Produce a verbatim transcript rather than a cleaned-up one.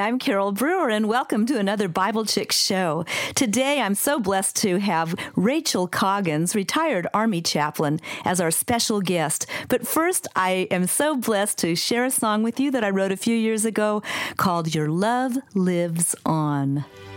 I'm Carol Brewer, and welcome to another Bible Chick show. Today, I'm so blessed to have Rachel Coggins, retired Army chaplain, as our special guest. But first, I am so blessed to share a song with you that I wrote a few years ago called Your Love Lives On.